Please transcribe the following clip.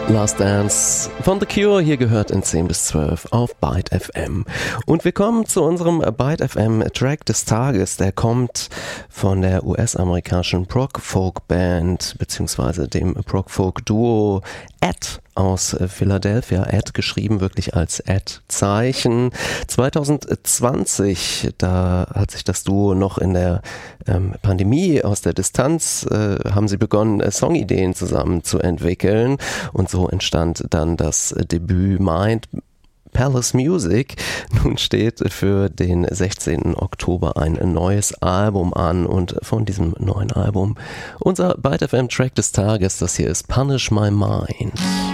Last Dance von The Cure, hier gehört in 10 bis 12 auf Byte FM. Und wir kommen zu unserem Byte FM Track des Tages. Der kommt von der US-amerikanischen Prog-Folk-Band beziehungsweise dem Prog-Folk-Duo Ed aus Philadelphia. Ed geschrieben wirklich als Ed-Zeichen. 2020, da hat sich das Duo noch in der Pandemie aus der Distanz, haben sie begonnen, Songideen zusammen zu entwickeln. Und so entstand dann das Debüt Mind Palace Music. Nun steht für den 16. Oktober ein neues Album an und von diesem neuen Album unser Byte FM Track des Tages, das hier ist Punish My Mind.